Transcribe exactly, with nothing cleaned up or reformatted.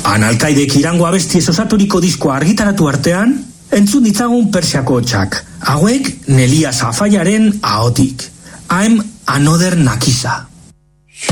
Analkaidek Irango abestiez osaturiko diskoa argitaratu artean, entzun ditzagun Persiako hotsak, hauek Nelia Safaiaren ahotik. I'm Another Nakisa.